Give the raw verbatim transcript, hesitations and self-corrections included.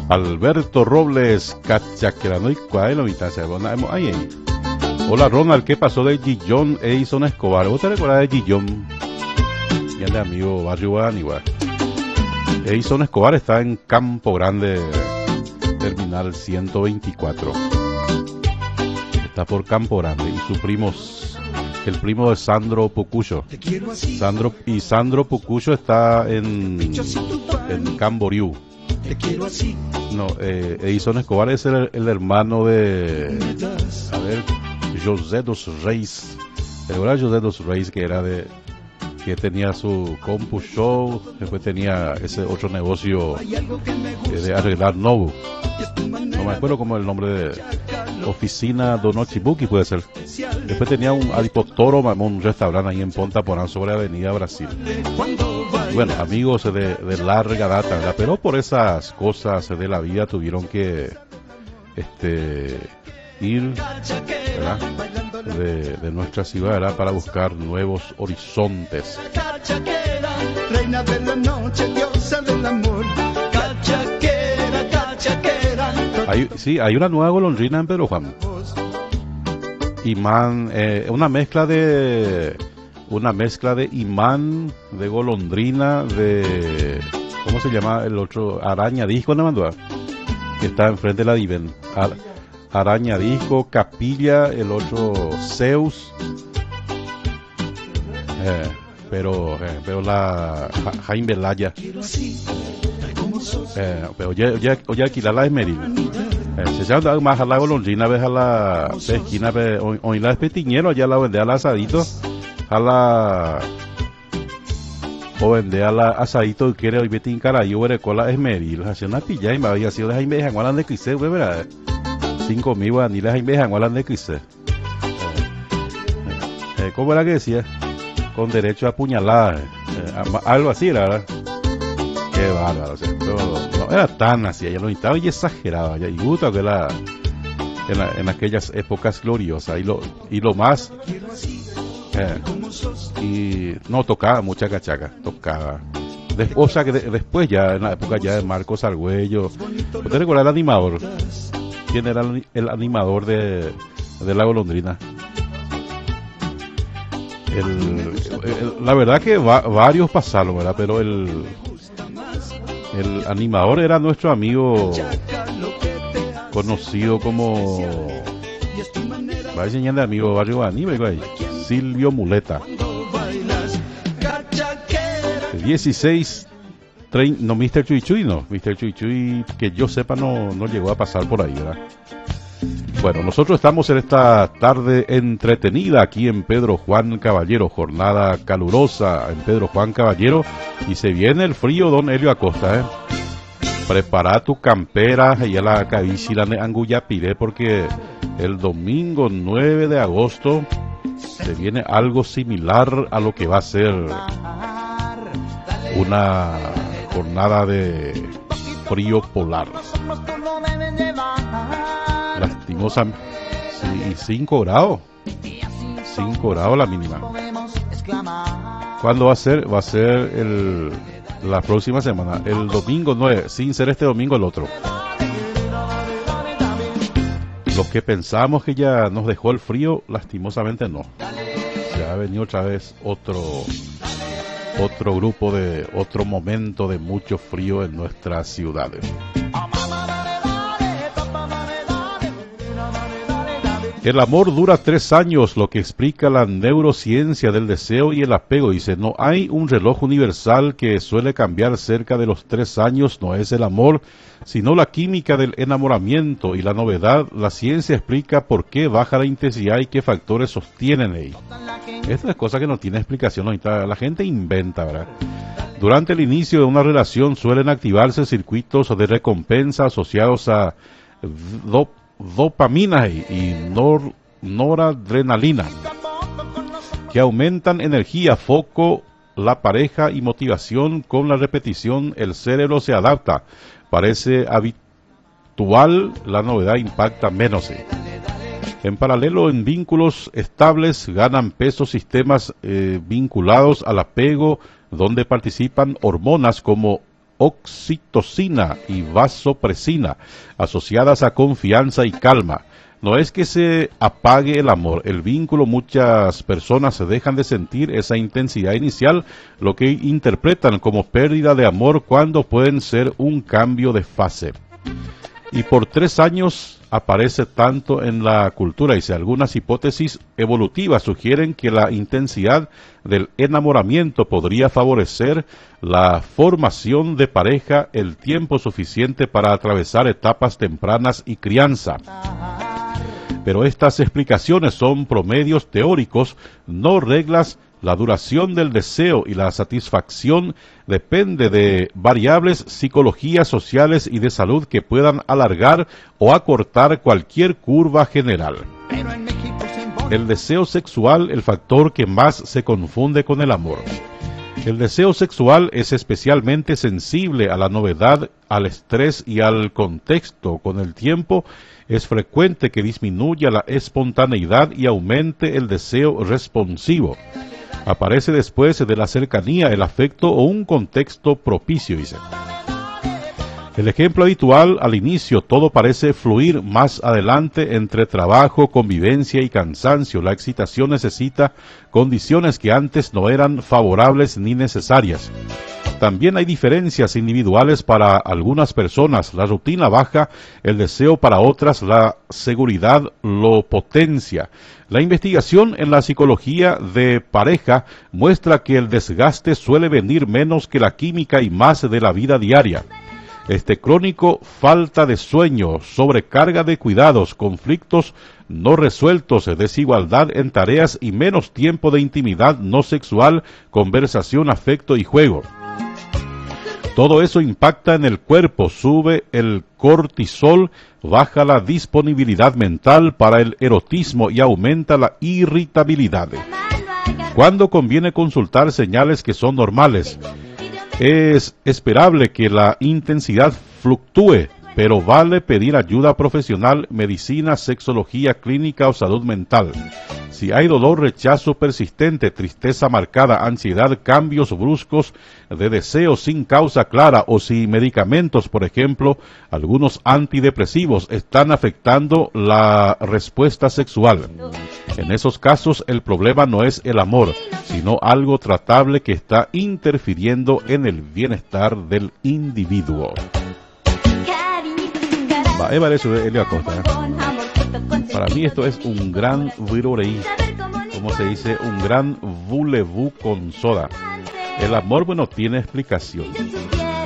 Alberto Robles, Cachaquerano y Cuadro, mitad se ahí. Hola Ronald, ¿qué pasó de Gillón Edison Escobar? ¿Vos te recuerdas de Gillón? Ya de amigo Barrio Guadaniwa. Edison Escobar está en Campo Grande, terminal ciento veinticuatro. Está por Campo Grande y su primo, el primo de Sandro Pucuyo. Sandro, y Sandro Pucuyo está en, en Camboriú. No, eh, Edison Escobar es el, el hermano de, a ver, José dos Reis. ¿Recuerdas José dos Reis que era de, que tenía su compu show, después tenía ese otro negocio eh, de arreglar Nobu? No me acuerdo cómo es el nombre de Oficina Donochibuki puede ser. Después tenía un Adipotoro, un restaurante ahí en Ponta Porán sobre Avenida Brasil. Bueno, amigos de, de larga data, ¿verdad? Pero por esas cosas de la vida tuvieron que este ir, ¿verdad? De, de nuestra ciudad, ¿verdad? Para buscar nuevos horizontes. Reina de la noche, diosa del amor. Cachaquera, cachaquera. Hay, sí, hay una nueva golondrina en Pedro Juan. Imán, eh, una mezcla de una mezcla de imán, de golondrina, de ¿cómo se llama el otro? Araña disco, ¿no mandó? Que está enfrente de la Diven. Ar, araña disco, capilla, el otro Zeus. Eh, pero eh, pero la ja, Jaime Belaya. Eh, pero ya ya ya alquilar la Esmeril. Eh, se llama más a la golondrina, ves a la esquina, hoy la espetiñero, allá la vende al asadito, a la o vende a la asadito y quiere hoy vete en carayo, veré con la Esmeril, hace una pilla y me había sido de Jaime de Juan de Crisé, ¿verdad? Cinco mil ni la Jaime de Juan de Crisé. Eh, ¿Cómo era que decía? Con derecho a apuñalar, eh, algo así, la verdad. Qué bárbaro, o sea, pero no era tan así, ella lo estaba y exageraba, ya, y gusta que la en, la, en aquellas épocas gloriosas, y lo y lo más, eh, y no tocaba mucha cachaca, tocaba, Des, o sea que de, después ya, en la época ya de Marcos Argüello, ¿usted recuerda el animador? ¿Quién era el, el animador de, de la golondrina? El, el, la verdad que va, varios pasaron, ¿verdad? Pero el El animador era nuestro amigo conocido como va a enseñar de amigo Barrio Aníbal, Silvio Muleta. dieciséis treinta, no, mister Chuy Chuy no, mister Chuy Chuy que yo sepa no, no llegó a pasar por ahí, ¿verdad? Bueno, nosotros estamos en esta tarde entretenida aquí en Pedro Juan Caballero, jornada calurosa en Pedro Juan Caballero, y se viene el frío, don Helio Acosta, ¿eh? Prepara tu campera y a la cabicila de Anguyapiré, porque el domingo nueve de agosto se viene algo similar a lo que va a ser una jornada de frío polar. Lastimosamente, sí, cinco grados, cinco grados la mínima. ¿Cuándo va a ser? Va a ser el, la próxima semana, el domingo nueve, sin ser este domingo el otro. Los que pensamos que ya nos dejó el frío, lastimosamente no. Se ha venido otra vez otro, otro grupo de, otro momento de mucho frío en nuestras ciudades. El amor dura tres años, lo que explica la neurociencia del deseo y el apego. Dice, no hay un reloj universal que suele cambiar cerca de los tres años, no es el amor, sino la química del enamoramiento y la novedad. La ciencia explica por qué baja la intensidad y qué factores sostienen ahí. Esta es cosa que no tiene explicación, ¿no? La gente inventa, ¿verdad? Durante el inicio de una relación suelen activarse circuitos de recompensa asociados a dop dopamina y nor, noradrenalina, que aumentan energía, foco, la pareja y motivación. Con la repetición el cerebro se adapta, parece habitual, la novedad impacta menos. En paralelo, en vínculos estables ganan peso sistemas eh, vinculados al apego, donde participan hormonas como oxitocina y vasopresina, asociadas a confianza y calma. No es que se apague el amor, el vínculo, muchas personas se dejan de sentir esa intensidad inicial, lo que interpretan como pérdida de amor cuando pueden ser un cambio de fase. Y por tres años aparece tanto en la cultura, y si algunas hipótesis evolutivas sugieren que la intensidad del enamoramiento podría favorecer la formación de pareja el tiempo suficiente para atravesar etapas tempranas y crianza. Pero estas explicaciones son promedios teóricos, no reglas. La duración del deseo y la satisfacción depende de variables psicologías, sociales y de salud que puedan alargar o acortar cualquier curva general. El deseo sexual, el factor que más se confunde con el amor. El deseo sexual es especialmente sensible a la novedad, al estrés y al contexto. Con el tiempo, es frecuente que disminuya la espontaneidad y aumente el deseo responsivo. Aparece después de la cercanía, el afecto o un contexto propicio, dice. El ejemplo habitual, al inicio todo parece fluir, más adelante entre trabajo, convivencia y cansancio. La excitación necesita condiciones que antes no eran favorables ni necesarias. También hay diferencias individuales para algunas personas. La rutina baja el deseo, para otras la seguridad lo potencia. La investigación en la psicología de pareja muestra que el desgaste suele venir menos que la química y más de la vida diaria. Este crónico falta de sueño, sobrecarga de cuidados, conflictos no resueltos, desigualdad en tareas y menos tiempo de intimidad no sexual, conversación, afecto y juego. Todo eso impacta en el cuerpo, sube el cortisol, baja la disponibilidad mental para el erotismo y aumenta la irritabilidad. ¿Cuándo conviene consultar señales que son normales? Es esperable que la intensidad fluctúe, pero vale pedir ayuda profesional, medicina, sexología clínica o salud mental. Si hay dolor, rechazo persistente, tristeza marcada, ansiedad, cambios bruscos de deseo sin causa clara, o si medicamentos, por ejemplo, algunos antidepresivos, están afectando la respuesta sexual. En esos casos, el problema no es el amor, sino algo tratable que está interfiriendo en el bienestar del individuo. Va, Eva, eso de Elio Acosta, ¿eh? Para mí esto es un gran viroreí, como se dice, un gran voulez-vous con soda. El amor, bueno, tiene explicación.